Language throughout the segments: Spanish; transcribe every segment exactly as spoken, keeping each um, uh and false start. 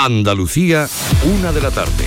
Andalucía, una de la tarde.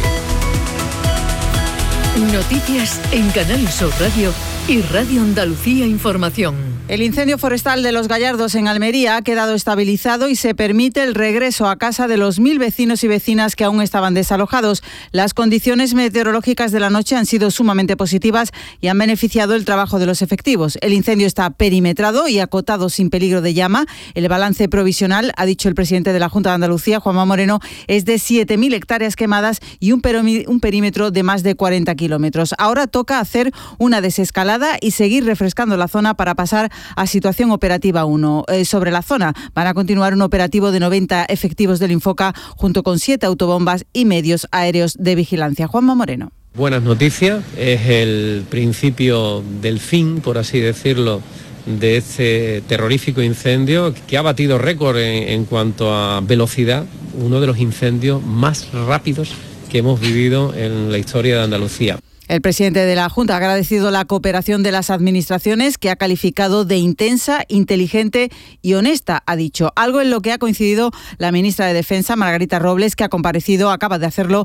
Noticias en Canal Sur Radio y Radio Andalucía Información. El incendio forestal de Los Gallardos en Almería ha quedado estabilizado y se permite el regreso a casa de los mil vecinos y vecinas que aún estaban desalojados. Las condiciones meteorológicas de la noche han sido sumamente positivas y han beneficiado el trabajo de los efectivos. El incendio está perimetrado y acotado sin peligro de llama. El balance provisional, ha dicho el presidente de la Junta de Andalucía, Juanma Moreno, es de siete mil hectáreas quemadas y un, un perímetro de más de cuarenta kilómetros. Ahora toca hacer una desescalada y seguir refrescando la zona para pasar a situación operativa uno. Eh, sobre la zona van a continuar un operativo de noventa efectivos del Infoca junto con siete autobombas y medios aéreos de vigilancia. Juanma Moreno. Buenas noticias, es el principio del fin, por así decirlo, de este terrorífico incendio que ha batido récord en, en cuanto a velocidad, uno de los incendios más rápidos que hemos vivido en la historia de Andalucía. El presidente de la Junta ha agradecido la cooperación de las administraciones, que ha calificado de intensa, inteligente y honesta, ha dicho. Algo en lo que ha coincidido la ministra de Defensa, Margarita Robles, que ha comparecido, acaba de hacerlo,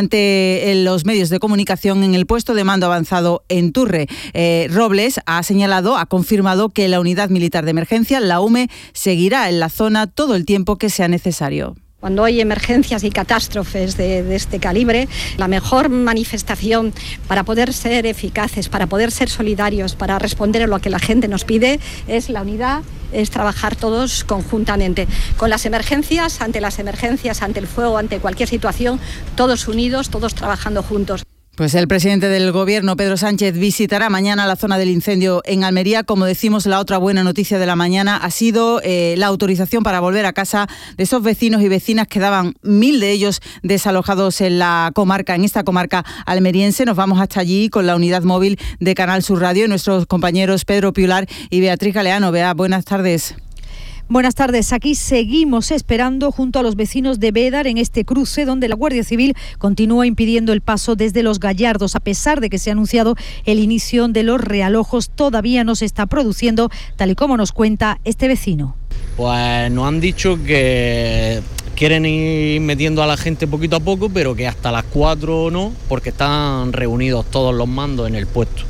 ante los medios de comunicación en el puesto de mando avanzado en Turre. Eh, Robles ha señalado, ha confirmado que la Unidad Militar de Emergencia, la U M E, seguirá en la zona todo el tiempo que sea necesario. Cuando hay emergencias y catástrofes de, de este calibre, la mejor manifestación para poder ser eficaces, para poder ser solidarios, para responder a lo que la gente nos pide, es la unidad, es trabajar todos conjuntamente. Con las emergencias, ante las emergencias, ante el fuego, ante cualquier situación, todos unidos, todos trabajando juntos. Pues el presidente del Gobierno, Pedro Sánchez, visitará mañana la zona del incendio en Almería. Como decimos, la otra buena noticia de la mañana ha sido eh, la autorización para volver a casa de esos vecinos y vecinas. Quedaban mil de ellos desalojados en la comarca, en esta comarca almeriense. Nos vamos hasta allí con la unidad móvil de Canal Sur Radio, nuestros compañeros Pedro Piular y Beatriz Galeano. Bea, buenas tardes. Buenas tardes. Aquí seguimos esperando junto a los vecinos de Bédar en este cruce donde la Guardia Civil continúa impidiendo el paso desde Los Gallardos. A pesar de que se ha anunciado el inicio de los realojos, todavía no se está produciendo, tal y como nos cuenta este vecino. Pues nos han dicho que quieren ir metiendo a la gente poquito a poco, pero que hasta las cuatro no, porque están reunidos todos los mandos en el puesto.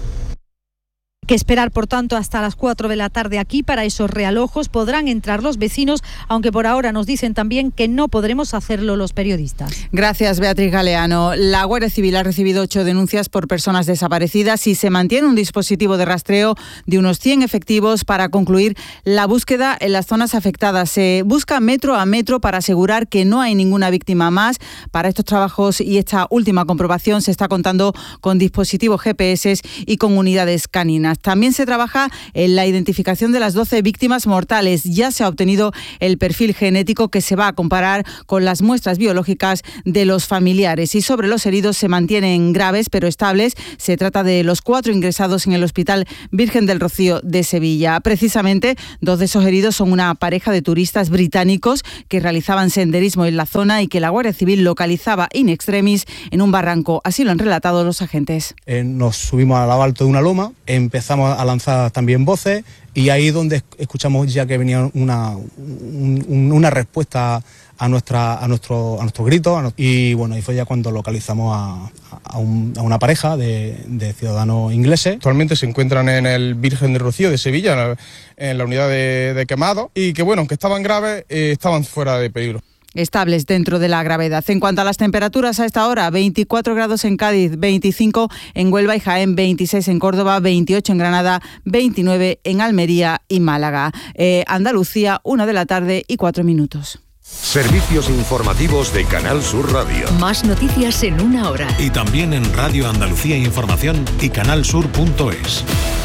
Que esperar, por tanto, hasta las cuatro de la tarde aquí para esos realojos. Podrán entrar los vecinos, aunque por ahora nos dicen también que no podremos hacerlo los periodistas. Gracias, Beatriz Galeano. La Guardia Civil ha recibido ocho denuncias por personas desaparecidas y se mantiene un dispositivo de rastreo de unos cien efectivos para concluir la búsqueda en las zonas afectadas. Se busca metro a metro para asegurar que no hay ninguna víctima más. Para estos trabajos y esta última comprobación se está contando con dispositivos G P S y con unidades caninas. También se trabaja en la identificación de las doce víctimas mortales. Ya se ha obtenido el perfil genético que se va a comparar con las muestras biológicas de los familiares. Y sobre los heridos se mantienen graves pero estables. Se trata de los cuatro ingresados en el Hospital Virgen del Rocío de Sevilla. Precisamente, dos de esos heridos son una pareja de turistas británicos que realizaban senderismo en la zona y que la Guardia Civil localizaba in extremis en un barranco. Así lo han relatado los agentes. Eh, nos subimos a lo alto de una loma, empezamos a lanzar también voces y ahí donde escuchamos ya que venía una, un, una respuesta a nuestra a nuestro a nuestros gritos a no, y bueno, y fue ya cuando localizamos a, a, un, a una pareja de, de ciudadanos ingleses. Actualmente se encuentran en el Virgen del Rocío de Sevilla, en la, en la unidad de, de quemado, y que bueno, aunque estaban graves, eh, estaban fuera de peligro. Estables dentro de la gravedad. En cuanto a las temperaturas a esta hora, veinticuatro grados en Cádiz, veinticinco en Huelva y Jaén, veintiséis en Córdoba, veintiocho en Granada, veintinueve en Almería y Málaga. Eh, Andalucía, una de la tarde y cuatro minutos. Servicios informativos de Canal Sur Radio. Más noticias en una hora. Y también en Radio Andalucía Información y canalsur punto es.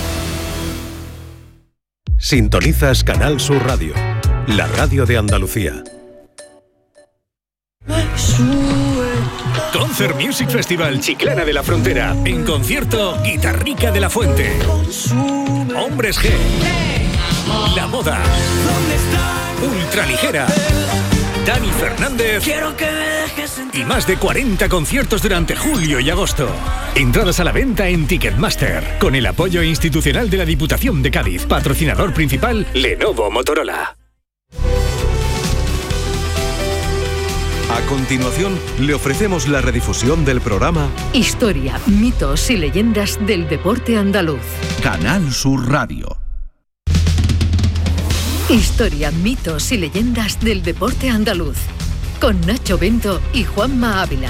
Sintonizas Canal Sur Radio, la radio de Andalucía. Concert Music Festival Chiclana de la Frontera. En concierto, Guitarrica de la Fuente, Hombres G, La Moda, Ultraligera, Dani Fernández y más de cuarenta conciertos durante julio y agosto. Entradas a la venta en Ticketmaster, con el apoyo institucional de la Diputación de Cádiz. Patrocinador principal, Lenovo Motorola. continuación, le ofrecemos la redifusión del programa Historia, mitos y leyendas del deporte andaluz. Canal Sur Radio. Historia, mitos y leyendas del deporte andaluz. Con Nacho Bento y Juanma Ávila.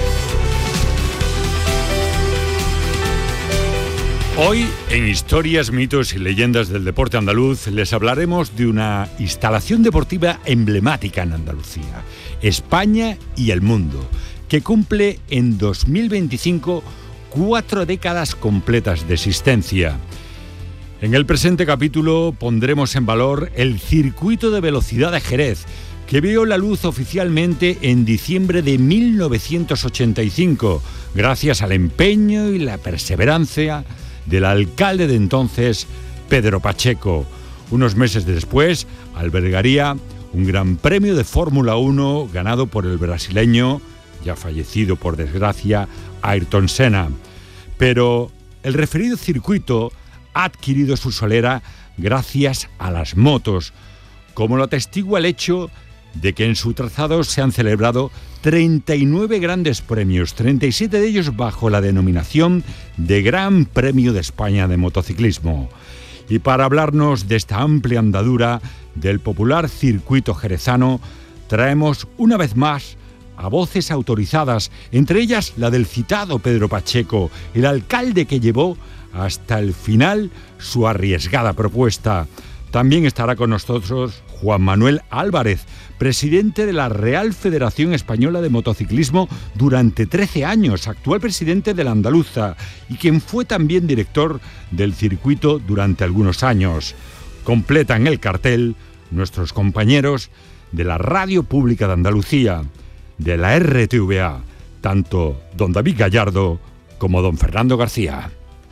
Hoy, en Historias, mitos y leyendas del deporte andaluz, les hablaremos de una instalación deportiva emblemática en Andalucía, España y el mundo, que cumple en dos mil veinticinco cuatro décadas completas de existencia. En el presente capítulo pondremos en valor el Circuito de Velocidad de Jerez, que vio la luz oficialmente en diciembre de mil novecientos ochenta y cinco, gracias al empeño y la perseverancia del alcalde de entonces, Pedro Pacheco. Unos meses después, albergaría un gran premio de Fórmula uno ganado por el brasileño, ya fallecido por desgracia, Ayrton Senna. Pero el referido circuito ha adquirido su solera gracias a las motos, como lo atestigua el hecho de que en su trazado se han celebrado treinta y nueve grandes premios, treinta y siete de ellos bajo la denominación de Gran Premio de España de Motociclismo. Y para hablarnos de esta amplia andadura del popular circuito jerezano, traemos una vez más a voces autorizadas, entre ellas la del citado Pedro Pacheco, el alcalde que llevó hasta el final su arriesgada propuesta. También estará con nosotros Juan Manuel Álvarez, presidente de la Real Federación Española de Motociclismo durante trece años, actual presidente de la Andaluza y quien fue también director del circuito durante algunos años. Completan el cartel nuestros compañeros de la Radio Pública de Andalucía, de la R T V A, tanto don David Gallardo como don Fernando García.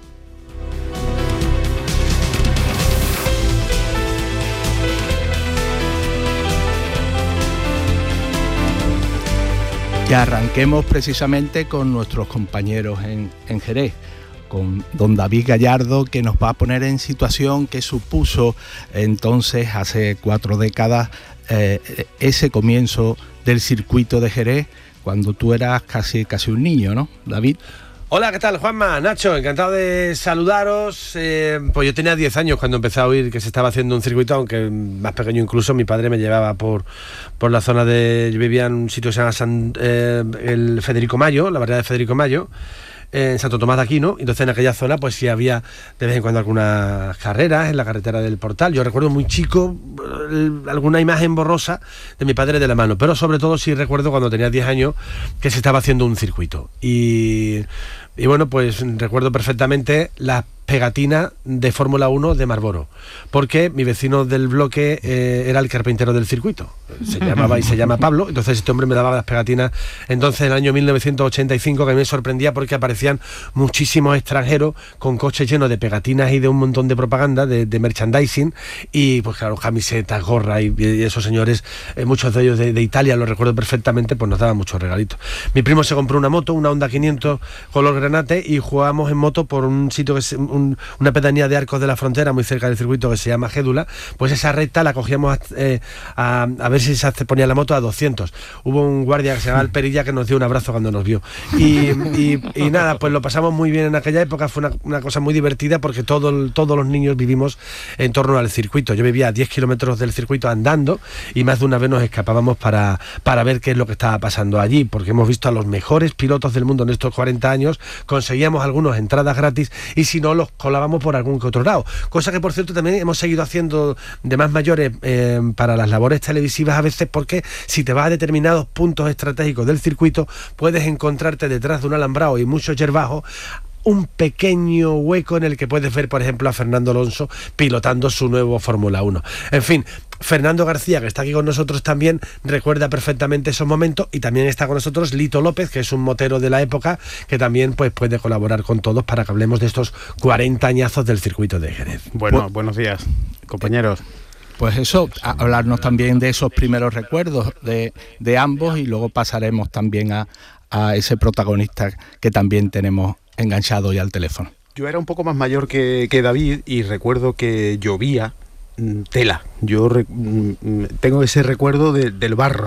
Y arranquemos precisamente con nuestros compañeros en, en Jerez, con don David Gallardo, que nos va a poner en situación que supuso entonces, hace cuatro décadas, eh, ese comienzo del circuito de Jerez, cuando tú eras casi, casi un niño, ¿no, David? Hola, ¿qué tal, Juanma? Nacho, encantado de saludaros. Eh, pues yo tenía diez años cuando empecé a oír que se estaba haciendo un circuito, aunque más pequeño incluso. Mi padre me llevaba por, por la zona de... Yo vivía en un sitio que se llama San, eh, el Federico Mayo, la variedad de Federico Mayo, en Santo Tomás de Aquino. Entonces en aquella zona pues sí había de vez en cuando algunas carreras en la carretera del Portal. Yo recuerdo muy chico el, alguna imagen borrosa de mi padre de la mano, pero sobre todo sí recuerdo cuando tenía diez años que se estaba haciendo un circuito. Y... Y bueno, pues recuerdo perfectamente las pegatinas de Fórmula uno de Marlboro, porque mi vecino del bloque eh, era el carpintero del circuito, se llamaba y se llama Pablo. Entonces este hombre me daba las pegatinas entonces en el año mil novecientos ochenta y cinco, que a mí me sorprendía porque aparecían muchísimos extranjeros con coches llenos de pegatinas y de un montón de propaganda, de, de merchandising, y pues claro, camisetas, gorras y, y esos señores, eh, muchos de ellos de, de Italia, lo recuerdo perfectamente, pues nos daban muchos regalitos. Mi primo se compró una moto, una Honda quinientos color granate, y jugábamos en moto por un sitio que es un, una pedanía de Arcos de la Frontera, muy cerca del circuito, que se llama Gédula. Pues esa recta la cogíamos eh, a, a ver si se ponía la moto a doscientos. Hubo un guardia que se llamaba el Perilla que nos dio un abrazo cuando nos vio. Y, y, y nada, pues lo pasamos muy bien en aquella época. Fue una, una cosa muy divertida porque todo, todos los niños vivimos en torno al circuito. Yo vivía a diez kilómetros del circuito andando y más de una vez nos escapábamos para, para ver qué es lo que estaba pasando allí, porque hemos visto a los mejores pilotos del mundo en estos cuarenta años. Conseguíamos algunas entradas gratis y si no los colábamos por algún que otro lado, cosa que por cierto también hemos seguido haciendo de más mayores eh, para las labores televisivas a veces, porque si te vas a determinados puntos estratégicos del circuito puedes encontrarte detrás de un alambrado y muchos yerbajos un pequeño hueco en el que puedes ver, por ejemplo, a Fernando Alonso pilotando su nuevo Fórmula uno. En fin, Fernando García, que está aquí con nosotros también, recuerda perfectamente esos momentos, y también está con nosotros Lito López, que es un motero de la época, que también pues puede colaborar con todos para que hablemos de estos cuarenta añazos del circuito de Jerez. Bueno, Bu- buenos días, compañeros. Pues eso, a hablarnos también de esos primeros recuerdos de, de ambos, y luego pasaremos también a, a ese protagonista que también tenemos enganchado ya al teléfono. Yo era un poco más mayor que, que David y recuerdo que llovía mmm, tela. Yo re, mmm, tengo ese recuerdo de, del barro.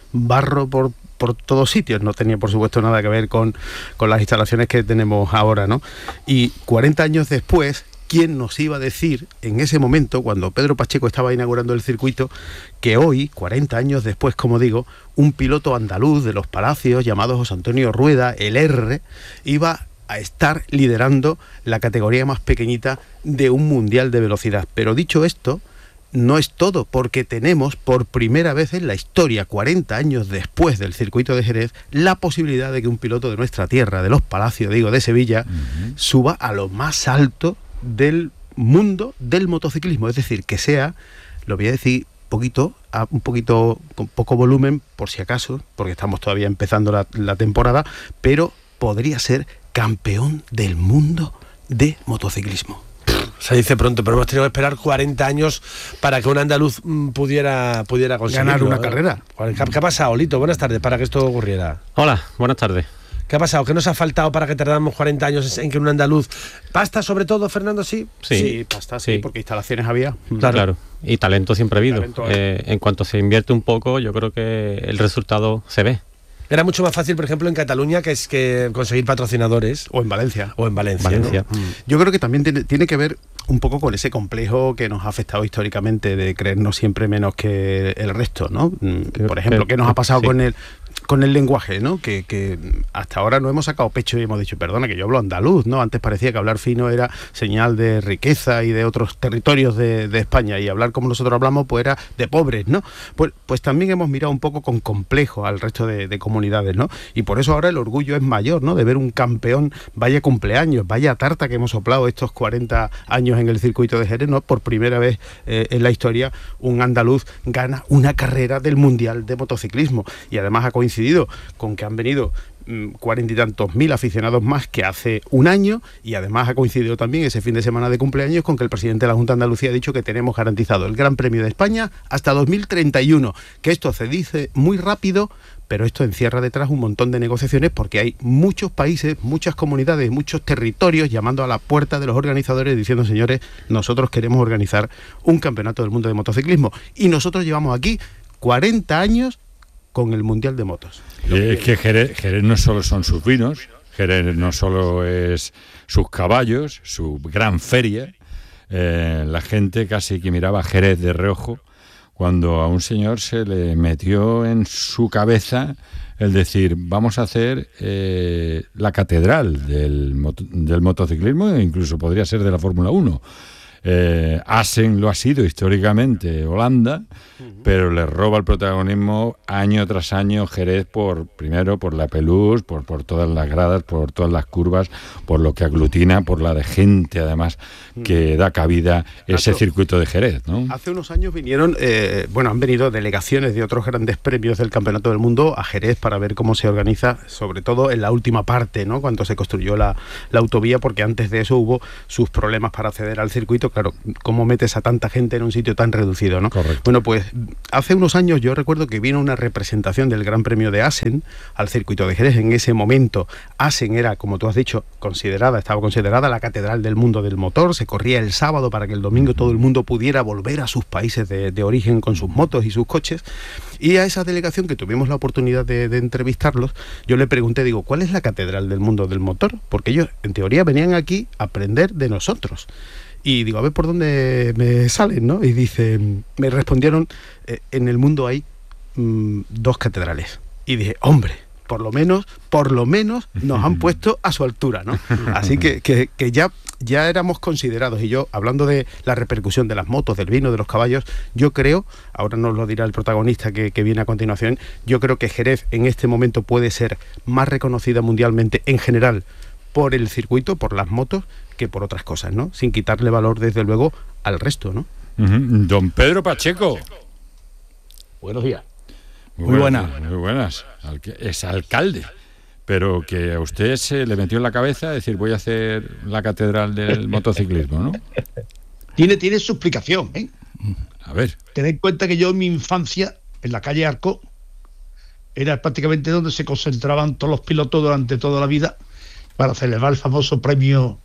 barro por por todos sitios, no tenía por supuesto nada que ver con, con las instalaciones que tenemos ahora, ¿no? Y cuarenta años después, ¿quién nos iba a decir en ese momento, cuando Pedro Pacheco estaba inaugurando el circuito, que hoy, cuarenta años después, como digo, un piloto andaluz de los Palacios llamado José Antonio Rueda, el R, iba a estar liderando la categoría más pequeñita de un mundial de velocidad? Pero dicho esto, no es todo, porque tenemos por primera vez en la historia, cuarenta años después del circuito de Jerez, la posibilidad de que un piloto de nuestra tierra, de los Palacios, digo, de Sevilla, uh-huh, suba a lo más alto del mundo del motociclismo. Es decir, que sea, lo voy a decir poquito, a un poquito, con poco volumen, por si acaso, porque estamos todavía empezando la, la temporada, pero podría ser campeón del mundo de motociclismo. Se dice pronto, pero hemos tenido que esperar cuarenta años para que un andaluz mm, pudiera, pudiera conseguirlo, ganar una ¿eh? carrera. ¿Qué, ¿Qué ha pasado, Lito? Buenas tardes, para que esto ocurriera. Hola, buenas tardes. ¿Qué ha pasado? ¿Qué nos ha faltado para que tardamos cuarenta años en que un andaluz... ¿Pasta sobre todo, Fernando, sí? Sí, sí pasta, sí, sí, porque instalaciones había. Claro, claro. Y talento siempre ha habido. Eh, en cuanto se invierte un poco, yo creo que el resultado se ve. Era mucho más fácil, por ejemplo, en Cataluña, que es que conseguir patrocinadores. O en Valencia. O en Valencia. Valencia. ¿no? Yo creo que también tiene, tiene que ver un poco con ese complejo que nos ha afectado históricamente de creernos siempre menos que el resto, ¿no? Por ejemplo, ¿qué nos ha pasado sí. con el con el lenguaje, ¿no? Que, que hasta ahora no hemos sacado pecho y hemos dicho, perdona, que yo hablo andaluz, ¿no? Antes parecía que hablar fino era señal de riqueza y de otros territorios de, de España, y hablar como nosotros hablamos pues era de pobres, ¿no? Pues, pues también hemos mirado un poco con complejo al resto de, de comunidades, ¿no? Y por eso ahora el orgullo es mayor, ¿no? De ver un campeón, vaya cumpleaños, vaya tarta que hemos soplado estos cuarenta años en el circuito de Jerez, ¿no? Por primera vez eh, en la historia un andaluz gana una carrera del Mundial de Motociclismo, y además ha coincidido con que han venido cuarenta y tantos mil aficionados más que hace un año, y además ha coincidido también ese fin de semana de cumpleaños con que el presidente de la Junta de Andalucía ha dicho que tenemos garantizado el Gran Premio de España hasta dos mil treinta y uno, que esto se dice muy rápido, pero esto encierra detrás un montón de negociaciones, porque hay muchos países, muchas comunidades, muchos territorios llamando a la puerta de los organizadores diciendo, señores, nosotros queremos organizar un campeonato del mundo de motociclismo, y nosotros llevamos aquí cuarenta años con el Mundial de Motos. Es que Jerez, Jerez no solo son sus vinos, Jerez no solo es sus caballos, su gran feria. Eh, la gente casi que miraba a Jerez de reojo cuando a un señor se le metió en su cabeza el decir, vamos a hacer eh, la catedral del, moto, del motociclismo, e incluso podría ser de la Fórmula uno. Eh, Assen lo ha sido históricamente Holanda, uh-huh, pero le roba el protagonismo año tras año Jerez, por primero por la Pelús, por, por todas las gradas, por todas las curvas, por lo que aglutina, por la de gente además que da cabida ese Hace, circuito de Jerez, ¿no? Hace unos años vinieron, eh, bueno, han venido delegaciones de otros grandes premios del Campeonato del Mundo a Jerez para ver cómo se organiza, sobre todo en la última parte, ¿no? Cuando se construyó la, la autovía, porque antes de eso hubo sus problemas para acceder al circuito. Claro, ¿cómo metes a tanta gente en un sitio tan reducido, ¿no? Correcto. Bueno, pues hace unos años yo recuerdo que vino una representación del Gran Premio de Assen al circuito de Jerez. En ese momento Assen era, como tú has dicho, considerada, estaba considerada la catedral del mundo del motor. Se corría el sábado para que el domingo todo el mundo pudiera volver a sus países de, de origen con sus motos y sus coches. Y a esa delegación, que tuvimos la oportunidad de, de entrevistarlos, yo le pregunté, digo, ¿cuál es la catedral del mundo del motor? Porque ellos, en teoría, venían aquí a aprender de nosotros. Y digo, a ver por dónde me salen, ¿no? Y dice, me respondieron, eh, en el mundo hay mmm, dos catedrales. Y dije, hombre, por lo menos, por lo menos nos han puesto a su altura, ¿no? Así que, que, que ya, ya éramos considerados. Y yo, hablando de la repercusión de las motos, del vino, de los caballos, yo creo, ahora nos lo dirá el protagonista que, que viene a continuación, yo creo que Jerez en este momento puede ser más reconocida mundialmente en general por el circuito, por las motos, que por otras cosas, ¿no? Sin quitarle valor, desde luego, al resto, ¿no? Uh-huh. Don Pedro Pacheco. Buenos días. Muy, muy buenas. Muy buenas. Es alcalde, pero que a usted se le metió en la cabeza decir, voy a hacer la catedral del motociclismo, ¿no? Tiene, tiene su explicación, ¿eh? A ver. Tened en cuenta que yo en mi infancia, en la calle Arco, era prácticamente donde se concentraban todos los pilotos durante toda la vida para celebrar el famoso premio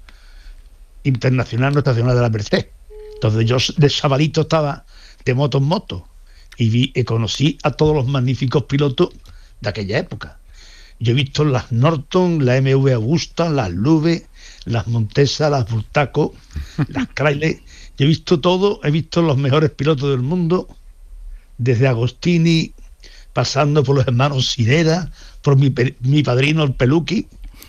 internacional no estacional de la Merced. Entonces yo de chavalito estaba de moto en moto, y, vi, y conocí a todos los magníficos pilotos de aquella época. Yo he visto las Norton, la M V Augusta, las Lube, las Montesa, las Burtaco, las Chrysler. Yo he visto todo, he visto los mejores pilotos del mundo, desde Agostini, pasando por los hermanos Sirera, por mi, mi padrino el Peluqui,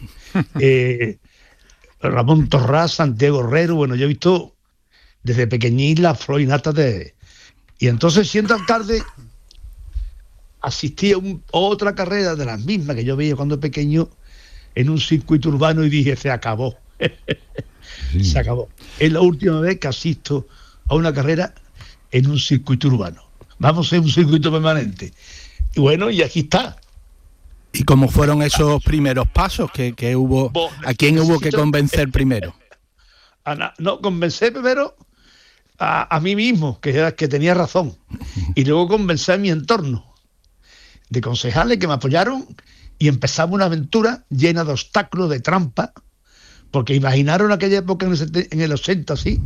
eh, Ramón Torrás, Santiago Herrero. Bueno, yo he visto desde pequeñín la flor y nata de... Y entonces, siendo alcalde, asistí a, un, a otra carrera de las mismas que yo veía cuando pequeño en un circuito urbano y dije, se acabó. Sí. Se acabó. Es la última vez que asisto a una carrera en un circuito urbano. Vamos a hacer un circuito permanente. Y bueno, y aquí está. ¿Y cómo fueron esos primeros pasos que, que hubo? ¿A quién hubo que convencer primero? A, no, convencer primero a, a mí mismo, que era que tenía razón. Y luego convencer a mi entorno de concejales que me apoyaron y empezamos una aventura llena de obstáculos, de trampas, porque imaginaron aquella época en el, en el ochenta, sí,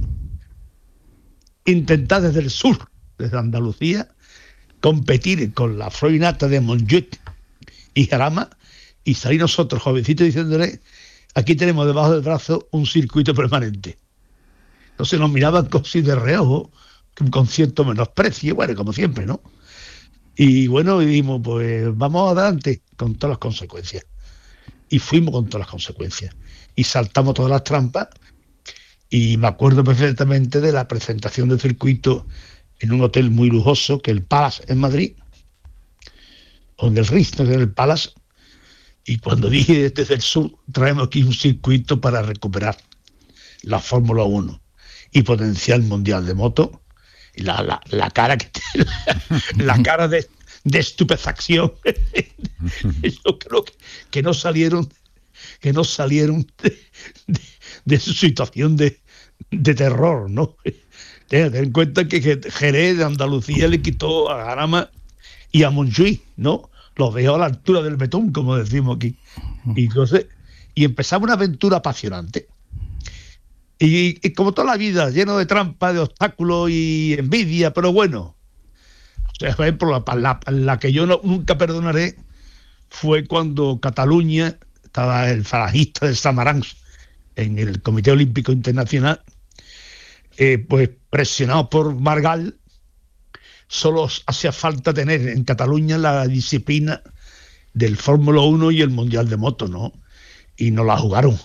intentar desde el sur, desde Andalucía, competir con la flor y nata de Montjuic y Jarama y salir nosotros jovencitos diciéndole, aquí tenemos debajo del brazo un circuito permanente. Entonces nos miraban casi de reojo, con cierto menosprecio, bueno, como siempre, ¿no? Y bueno, y dijimos, pues vamos adelante con todas las consecuencias. Y fuimos con todas las consecuencias. Y saltamos todas las trampas. Y me acuerdo perfectamente de la presentación del circuito en un hotel muy lujoso, que es el Palace en Madrid, donde el Ritz, en el Palace. Y cuando dije desde el sur, traemos aquí un circuito para recuperar la Fórmula uno y potenciar el Mundial de Moto, y la, la, la cara que la, la cara de, de estupefacción. Yo creo que, que no salieron que no salieron de, de, de su situación de, de terror, ¿no? Ten en cuenta que Jerez de Andalucía le quitó a Jarama y a Montjuic, ¿no? Los dejó a la altura del betún, como decimos aquí. Y entonces, y empezamos una aventura apasionante. Y, y como toda la vida, lleno de trampas, de obstáculos y envidia, pero bueno. O sea, por ejemplo, la, la, la que yo no, nunca perdonaré fue cuando Cataluña, estaba el falangista de Samarans en el Comité Olímpico Internacional, eh, pues presionado por Margal, solo hacía falta tener en Cataluña la disciplina del Fórmula uno y el Mundial de Moto, ¿no? Y nos la jugaron.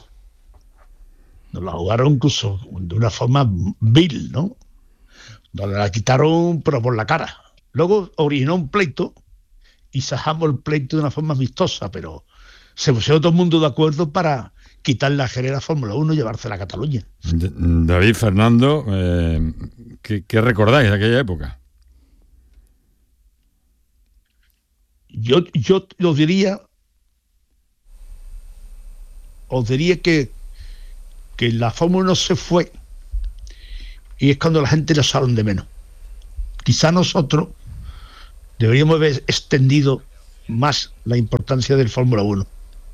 Nos la jugaron incluso de una forma vil, ¿no? Nos la quitaron, pero por la cara. Luego originó un pleito y sajamos el pleito de una forma amistosa, pero se pusieron todo el mundo de acuerdo para quitar la Jerez a Fórmula uno y llevársela a Cataluña. David, Fernando, eh, ¿qué, ¿qué recordáis de aquella época? Yo, yo os diría, os diría que, que la Fórmula uno se fue y es cuando la gente la echaron de menos. Quizá nosotros deberíamos haber extendido más la importancia del Fórmula uno.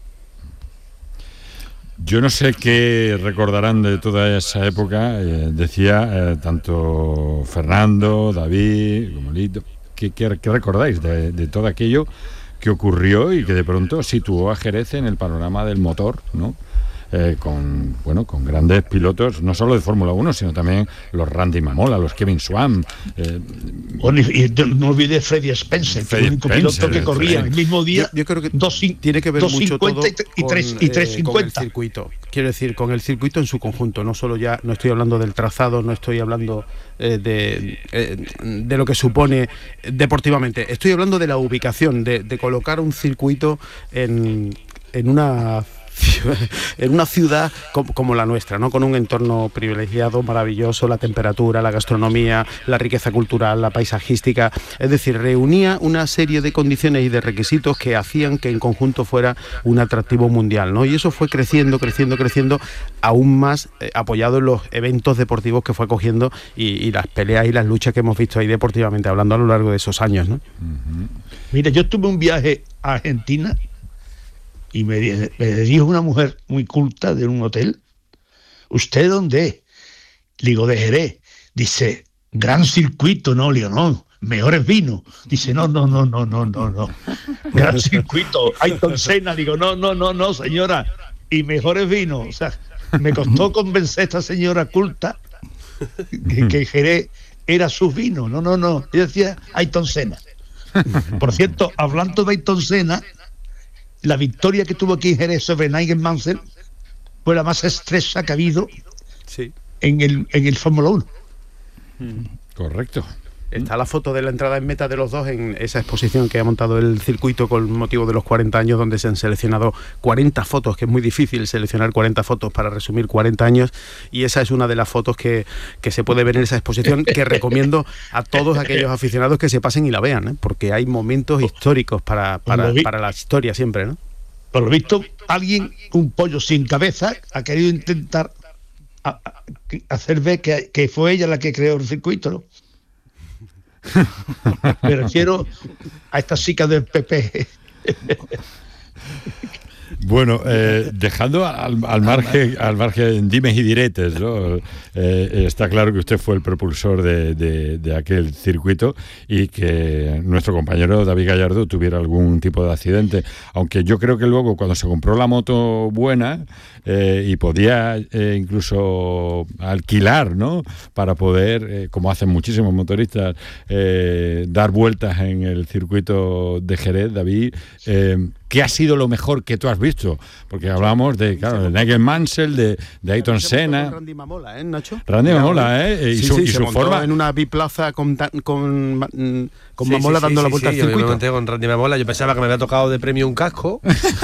Yo no sé qué recordarán de toda esa época, eh, decía eh, tanto Fernando, David, como Lito. ¿Qué, qué, qué recordáis de, de todo aquello que ocurrió y que de pronto situó a Jerez en el panorama del motor, ¿no? Eh, con bueno con grandes pilotos, no solo de Fórmula uno, sino también los Randy Mamola, los Kevin Swan. Eh, bueno, y, y no olvidé Freddie Spencer, Freddie el único Spencer, piloto que corría el mismo día. Yo, yo creo que dos, tiene que ver mucho todo y tres, con, y tres eh, con el circuito. Quiero decir, con el circuito en su conjunto. No solo ya, no estoy hablando del trazado, no estoy hablando eh, de, eh, de lo que supone deportivamente. Estoy hablando de la ubicación, de, de colocar un circuito en, en una en una ciudad como, como la nuestra, ¿no? Con un entorno privilegiado, maravilloso, la temperatura, la gastronomía, la riqueza cultural, la paisajística, es decir, reunía una serie de condiciones y de requisitos que hacían que en conjunto fuera un atractivo mundial, ¿no? Y eso fue creciendo, creciendo, creciendo, aún más eh, apoyado en los eventos deportivos que fue cogiendo y, y las peleas y las luchas que hemos visto ahí deportivamente hablando a lo largo de esos años, ¿no? Uh-huh. Mira, yo tuve un viaje a Argentina y me, me dijo una mujer muy culta de un hotel, ¿usted dónde es? Le digo, de Jerez. Dice, gran circuito, no, le digo, no, mejores vinos. Dice, no, no, no, no, no, no, no. Gran circuito, Ayrton Senna. Digo, no, no, no, no, señora. Y mejores vinos. O sea, me costó convencer a esta señora culta que, que Jerez era su vino. No, no, no. Ella decía Ayrton Senna. Por cierto, hablando de Ayrton Senna, la victoria que tuvo aquí en Jerez sobre Nigel Mansell fue la más estrecha que ha habido sí. en el, en el Fórmula uno. Correcto. Está la foto de la entrada en meta de los dos en esa exposición que ha montado el circuito con motivo de los cuarenta años, donde se han seleccionado cuarenta fotos, que es muy difícil seleccionar cuarenta fotos para resumir cuarenta años, y esa es una de las fotos que, que se puede ver en esa exposición, que recomiendo a todos aquellos aficionados que se pasen y la vean, ¿eh? Porque hay momentos históricos para, para, para la historia siempre, ¿no? Por lo visto, alguien, un pollo sin cabeza, ha querido intentar a, a, hacer ver que, que fue ella la que creó el circuito, ¿no? Me refiero a estas chicas del P P. Bueno, eh, dejando al, al margen al margen dimes y diretes, ¿no? Eh, está claro que usted fue el propulsor de, de, de aquel circuito y que nuestro compañero David Gallardo tuviera algún tipo de accidente, aunque yo creo que luego cuando se compró la moto buena eh, y podía eh, incluso alquilar, ¿no? Para poder, eh, como hacen muchísimos motoristas, eh, dar vueltas en el circuito de Jerez, David, eh, ¿qué ha sido lo mejor que tú has visto? Porque hablamos de, claro, de Nigel Mansell, de, de Ayrton Senna. Randy Mamola, ¿eh, Nacho? Randy Mamola, ¿eh? Y sí, su, sí, y se su montó forma en una biplaza con, con, con sí, Mamola sí, dando sí, la vuelta sí, al circuito. Yo me monté con Randy Mamola, yo pensaba que me había tocado de premio un casco.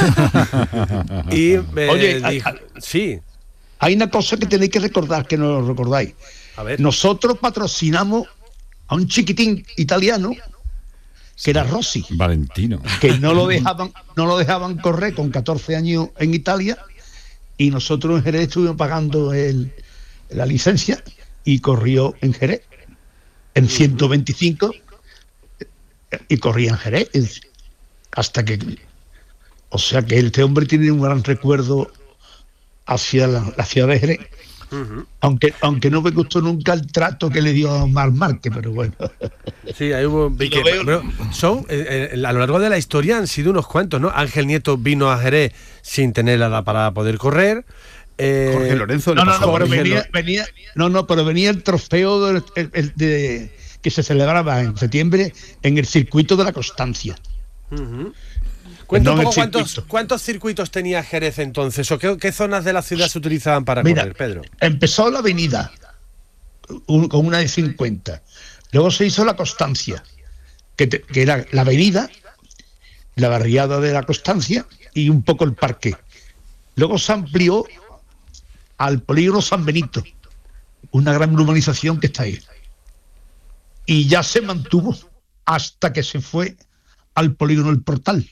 y me Oye, dijo, a, a, sí. Hay una cosa que tenéis que recordar, que no lo recordáis. A ver. Nosotros patrocinamos a un chiquitín italiano que era Rossi, Valentino, que no lo dejaban no lo dejaban correr con catorce años en Italia, y nosotros en Jerez estuvimos pagando el, la licencia, y corrió en Jerez en ciento veinticinco y corría en Jerez hasta que, o sea que este hombre tiene un gran recuerdo hacia la, la ciudad de Jerez. Uh-huh. Aunque aunque no me gustó nunca el trato que le dio a Mar Márquez, pero bueno. Sí, ahí hubo que, pero son eh, eh, a lo largo de la historia han sido unos cuantos, ¿no? Ángel Nieto vino a Jerez sin tener la edad para poder correr. Eh, Jorge Lorenzo. No, no, no, pero venía, venía, no, no, pero venía el trofeo de, el, el de, que se celebraba en septiembre en el circuito de la Constancia. Uh-huh. Cuenta no un poco cuántos, cuántos circuitos tenía Jerez entonces, o qué, qué zonas de la ciudad se utilizaban para Mira, correr, Pedro. Empezó la avenida un, con una de cincuenta, luego se hizo la Constancia, que, te, que era la avenida, la barriada de la Constancia y un poco el parque. Luego se amplió al polígono San Benito, una gran urbanización que está ahí, y ya se mantuvo hasta que se fue al polígono El Portal,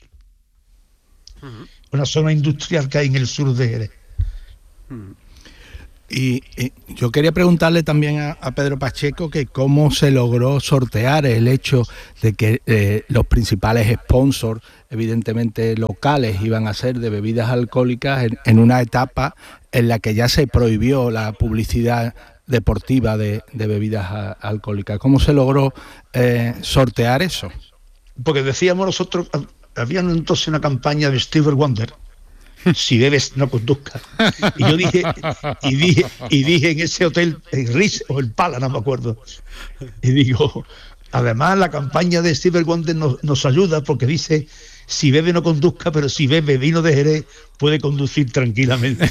una zona industrial que hay en el sur de Jerez. Y, y yo quería preguntarle también a, a Pedro Pacheco que cómo se logró sortear el hecho de que eh, los principales sponsors, evidentemente locales, iban a ser de bebidas alcohólicas en, en una etapa en la que ya se prohibió la publicidad deportiva de, de bebidas a, alcohólicas. ¿Cómo se logró eh, sortear eso? Porque decíamos nosotros, había entonces una campaña de Stevie Wonder, si bebes no conduzcas, y yo dije y dije y dije en ese hotel, el Ritz o el Pala, no me acuerdo, y digo, además la campaña de Stevie Wonder nos, nos ayuda porque dice, si bebe no conduzca, pero si bebe vino de Jerez puede conducir tranquilamente.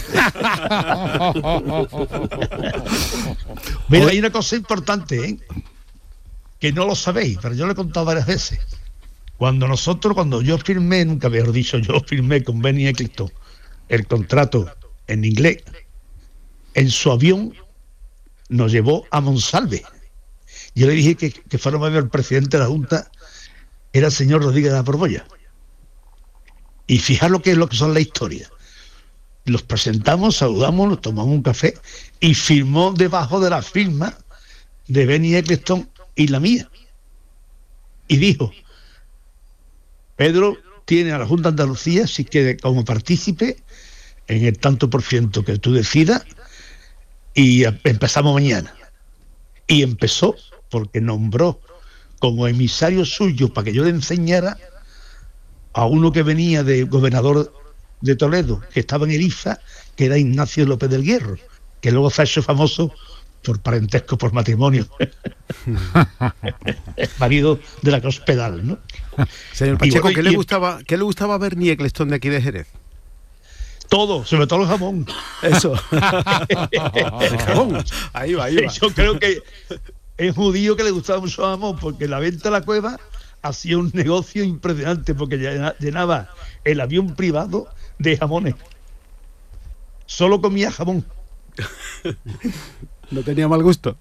Mira, hay una cosa importante, ¿eh? Que no lo sabéis, pero yo lo he contado varias veces. Cuando nosotros, cuando yo firmé, nunca mejor dicho, yo firmé con Benny Eccleston el contrato en inglés, en su avión nos llevó a Monsalve. Yo le dije que, que fuéramos a ver al presidente de la Junta, era el señor Rodríguez de la Borbolla. Y fijar lo que es lo que son la historia. Los presentamos, saludamos, nos tomamos un café y firmó debajo de la firma de Benny Eccleston y la mía. Y dijo, Pedro tiene a la Junta de Andalucía, si quiere, como partícipe en el tanto por ciento que tú decidas, y empezamos mañana. Y empezó porque nombró como emisario suyo para que yo le enseñara a uno que venía de gobernador de Toledo, que estaba en el I F A, que era Ignacio López del Hierro, que luego se ha hecho famoso por parentesco, por matrimonio. Marido de la Cruz Pedal, ¿no? Señor Pacheco, bueno, ¿qué, y, le gustaba, ¿qué le gustaba ver ni Eccleston de aquí de Jerez? Todo, sobre todo el jamón. Eso. El jamón. Ahí va, ahí va. Yo creo que es judío que le gustaba mucho el jamón, porque la venta a la cueva hacía un negocio impresionante, porque llenaba el avión privado de jamones. Solo comía jamón. ¿No tenía mal gusto?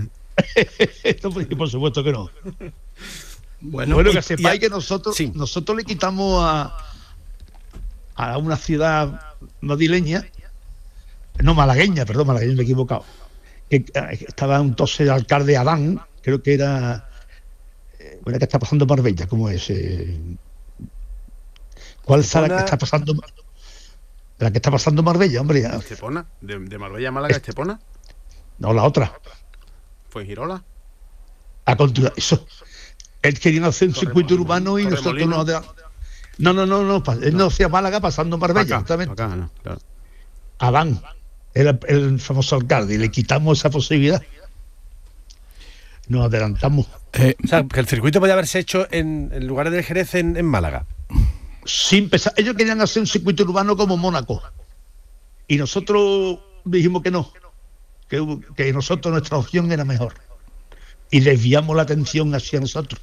Por supuesto que no. Bueno, bueno y, que sepáis a, que nosotros sí. nosotros le quitamos a, a una ciudad madrileña, no malagueña, perdón, malagueña, me he equivocado, que, que estaba entonces el alcalde Adán, creo que era, bueno, que está pasando Marbella, ¿cómo es? Eh, ¿Cuál es la que está pasando? La que está pasando Marbella, hombre. ¿Estepona? ¿De, de Marbella a Málaga, Estepona? No, la otra. ¿Fue en Girola? A continuación, eso. Él quería hacer un circuito urbano y nosotros no... No, no, no, no, él no hacía Málaga pasando Marbella, acá, exactamente. Acá, no, claro. Adán, era el famoso alcalde, y le quitamos esa posibilidad. Nos adelantamos. Eh, o sea, que el circuito podía haberse hecho en, en lugares de Jerez en, en Málaga. Sin pensar, ellos querían hacer un circuito urbano como Mónaco. Y nosotros dijimos que no, que, que nosotros nuestra opción era mejor. Y desviamos la atención hacia nosotros.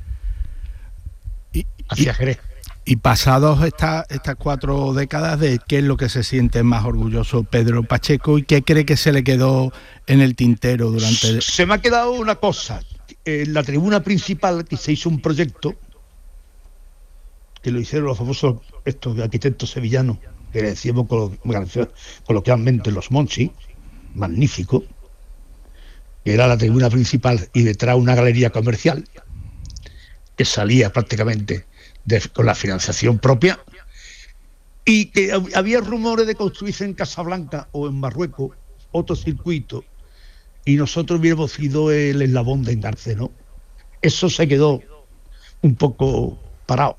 Y, hacia y, Jerez. Y pasados esta, estas cuatro décadas, ¿de qué es lo que se siente más orgulloso Pedro Pacheco y qué cree que se le quedó en el tintero durante...? El... Se me ha quedado una cosa. En la tribuna principal, que se hizo un proyecto, que lo hicieron los famosos estos arquitectos sevillanos, que le decíamos coloquialmente los Monchi, magnífico, que era la tribuna principal y detrás una galería comercial, que salía prácticamente de, con la financiación propia, y que había rumores de construirse en Casablanca o en Marruecos otro circuito, y nosotros hubiéramos sido el eslabón de engarce, ¿no? Eso se quedó un poco parado.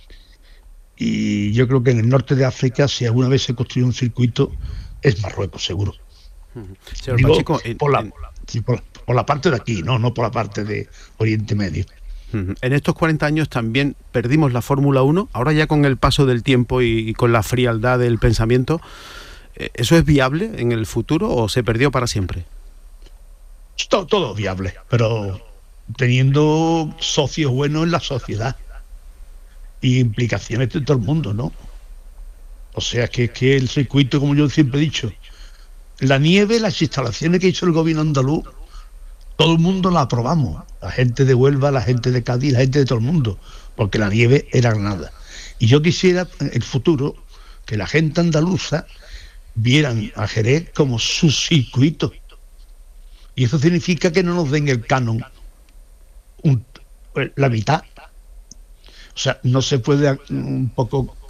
Y yo creo que en el norte de África, si alguna vez se construyó un circuito, es Marruecos, seguro. Señor Digo, Pacheco, en, por, la, en... sí, por, la, por la parte de aquí, no, no por la parte de Oriente Medio. En estos cuarenta años también perdimos la Fórmula uno, ahora ya con el paso del tiempo y, y con la frialdad del pensamiento, ¿eso es viable en el futuro o se perdió para siempre? Todo, todo viable, pero teniendo socios buenos en la sociedad y implicaciones de todo el mundo, ¿no? O sea, que, que el circuito, como yo siempre he dicho, la nieve, las instalaciones que hizo el gobierno andaluz, todo el mundo la aprobamos, la gente de Huelva, la gente de Cádiz, la gente de todo el mundo, porque la nieve era nada. Y yo quisiera en el futuro que la gente andaluza vieran a Jerez como su circuito. Y eso significa que no nos den el canon un, la mitad. O sea, no se puede un poco